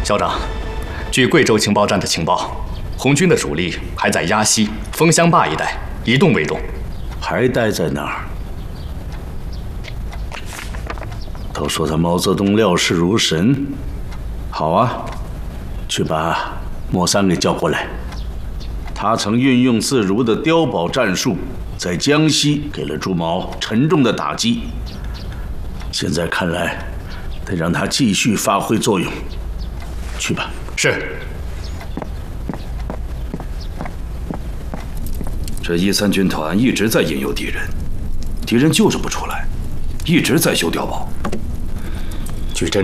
校长，据贵州情报站的情报，红军的主力还在鸭溪、枫香坝一带，一动未动。 还待在那儿？都说他毛泽东料事如神。好啊，去把莫三给叫过来。他曾运用自如的碉堡战术，在江西给了朱毛沉重的打击。现在看来，得让他继续发挥作用。去吧。 是。 这13军团一直在引诱敌人，敌人就是不出来，一直在修碉堡。